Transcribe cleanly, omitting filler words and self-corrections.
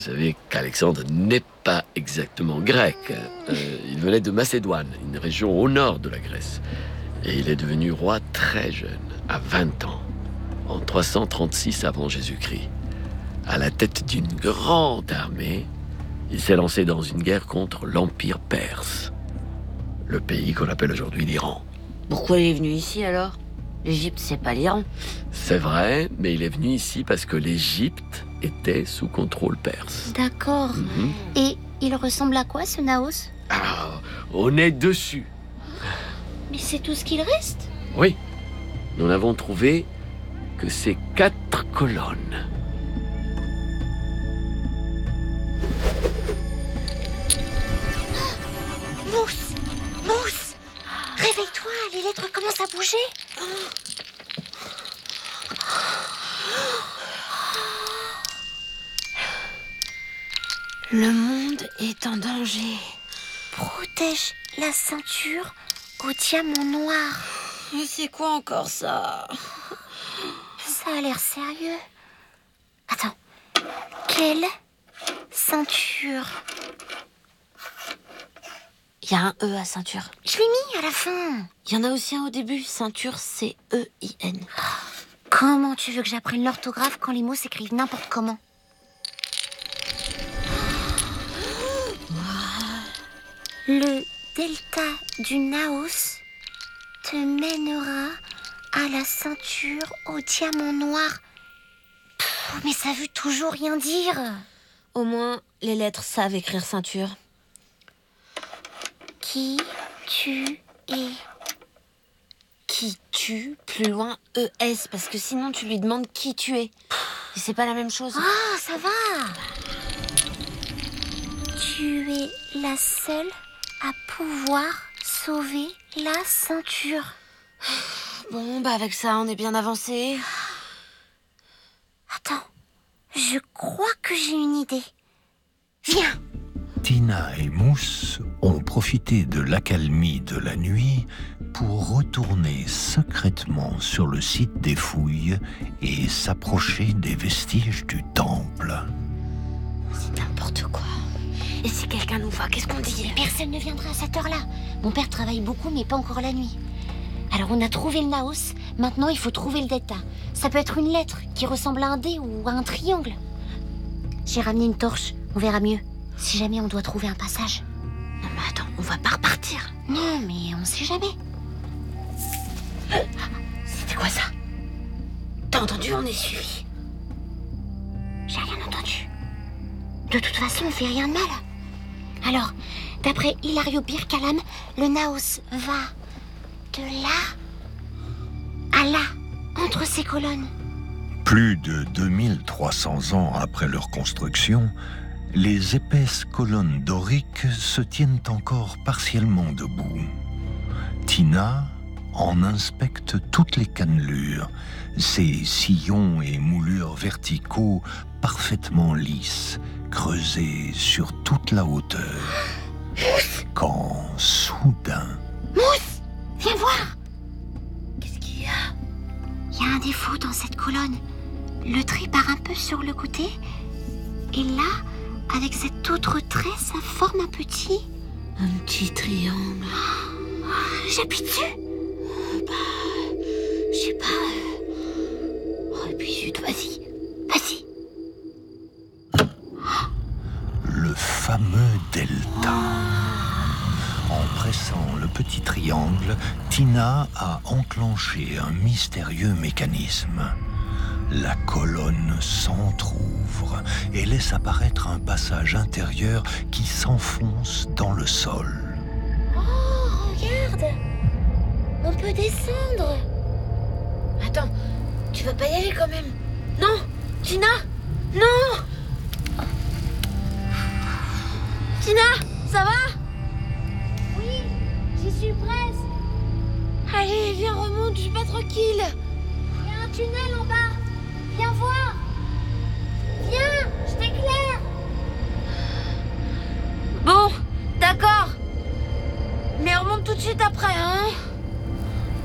Vous savez qu'Alexandre n'est pas exactement grec. Il venait de Macédoine, une région au nord de la Grèce. Et il est devenu roi très jeune, à 20 ans, en 336 avant Jésus-Christ. À la tête d'une grande armée, il s'est lancé dans une guerre contre l'Empire perse, le pays qu'on appelle aujourd'hui l'Iran. Pourquoi il est venu ici alors ? L'Égypte, c'est pas l'Iran. C'est vrai, mais il est venu ici parce que l'Égypte était sous contrôle perse. D'accord. Et il ressemble à quoi, ce Naos ? Ah, on est dessus. Mais c'est tout ce qu'il reste ? Oui, nous n'avons trouvé que ces 4 colonnes. Mousse ! Mousse ! Réveille-toi, les lettres commencent à bouger. Le monde est en danger. Protège la ceinture au diamant noir. Mais c'est quoi encore ça ? Ça a l'air sérieux. Attends. Quelle ceinture ? Il y a un E à ceinture. Je l'ai mis à la fin. Il y en a aussi un au début. Ceinture, C-E-I-N. Comment tu veux que j'apprenne l'orthographe quand les mots s'écrivent n'importe comment ? Le delta du Naos te mènera à la ceinture au diamant noir. Mais ça veut toujours rien dire. Au moins, les lettres savent écrire ceinture. Qui tu es ? Qui tu, plus loin ES, parce que sinon tu lui demandes qui tu es. Et c'est pas la même chose. Ah, ça va. Tu es la seule à pouvoir sauver la ceinture. Bon, bah avec ça, on est bien avancé. Attends, je crois que j'ai une idée. Viens. Tina et Mousse ont profité de l'accalmie de la nuit pour retourner secrètement sur le site des fouilles et s'approcher des vestiges du temple. C'est n'importe quoi. Et si quelqu'un nous voit, qu'est-ce qu'on dit ? Personne ne viendra à cette heure-là. Mon père travaille beaucoup, mais pas encore la nuit. Alors on a trouvé le Naos, maintenant il faut trouver le delta. Ça peut être une lettre qui ressemble à un D ou à un triangle. J'ai ramené une torche, on verra mieux. Si jamais on doit trouver un passage. Non mais attends, on va pas repartir. Non, mais on sait jamais. C'était quoi ça ? T'as entendu ? On est suivis. J'ai rien entendu. De toute façon, on fait rien de mal. Alors, d'après Hilario Birkalam, le Naos va de là à là, entre ces colonnes. Plus de 2300 ans après leur construction, les épaisses colonnes doriques se tiennent encore partiellement debout. Tina en inspecte toutes les cannelures, ces sillons et moulures verticaux parfaitement lisses, creusés sur toute la hauteur. Quand soudain... Mousse, viens voir. Qu'est-ce qu'il y a ? Il y a un défaut dans cette colonne. Le trait part un peu sur le côté. Et là, avec cet autre trait, ça forme un petit... Un petit triangle. J'appuie dessus. Je sais pas. Oh, et puis zut, vas-y. Vas-y. Le fameux delta. En pressant le petit triangle, Tina a enclenché un mystérieux mécanisme. La colonne s'entr'ouvre et laisse apparaître un passage intérieur qui s'enfonce dans le sol. Oh, regarde. On peut descendre. Attends, tu vas pas y aller quand même ? Non, Tina ? Non ! Tina, ça va ? Oui, j'y suis presque. Allez, viens, remonte, je suis pas tranquille. Il y a un tunnel en bas. Viens voir. Viens, je t'éclaire. Bon, d'accord. Mais on remonte tout de suite après, hein ?